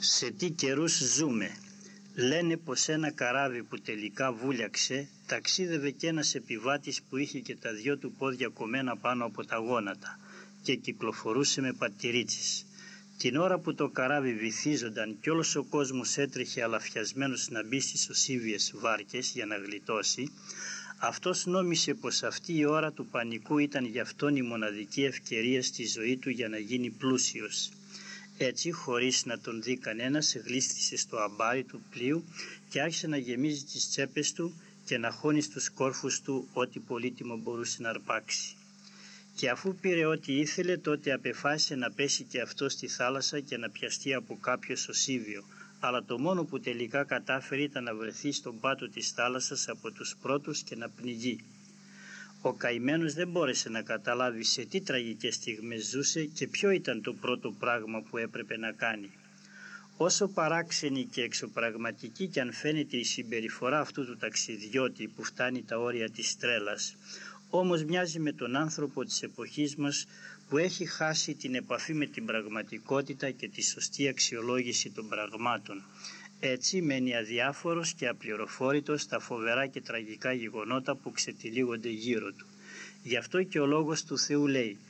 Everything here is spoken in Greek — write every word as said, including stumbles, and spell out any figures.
Σε τι καιρούς ζούμε. Λένε πως ένα καράβι που τελικά βούλιαξε ταξίδευε κι ένας επιβάτης που είχε και τα δυο του πόδια κομμένα πάνω από τα γόνατα και κυκλοφορούσε με πατηρίτσες. Την ώρα που το καράβι βυθίζονταν κι όλος ο κόσμος έτρεχε αλαφιασμένος να μπει στις οσίβιες βάρκες για να γλιτώσει, αυτός νόμισε πως αυτή η ώρα του πανικού ήταν για αυτόν η μοναδική ευκαιρία στη ζωή του για να γίνει πλούσιος. Έτσι, χωρίς να τον δει κανένας, γλίστησε στο αμπάρι του πλοίου και άρχισε να γεμίζει τις τσέπες του και να χώνει στους κόρφους του ό,τι πολύτιμο μπορούσε να αρπάξει. Και αφού πήρε ό,τι ήθελε, τότε απεφάσισε να πέσει και αυτό στη θάλασσα και να πιαστεί από κάποιο σωσίβιο, αλλά το μόνο που τελικά κατάφερε ήταν να βρεθεί στον πάτο της θάλασσας από τους πρώτους και να πνιγεί. Ο καημένος δεν μπόρεσε να καταλάβει σε τι τραγικές στιγμές ζούσε και ποιο ήταν το πρώτο πράγμα που έπρεπε να κάνει. Όσο παράξενη και εξωπραγματική κι αν φαίνεται η συμπεριφορά αυτού του ταξιδιώτη που φτάνει τα όρια της τρέλας, όμως μοιάζει με τον άνθρωπο της εποχής μας που έχει χάσει την επαφή με την πραγματικότητα και τη σωστή αξιολόγηση των πραγμάτων. Έτσι μένει αδιάφορος και απληροφόρητος στα φοβερά και τραγικά γεγονότα που ξετυλίγονται γύρω του. Γι' αυτό και ο λόγος του Θεού λέει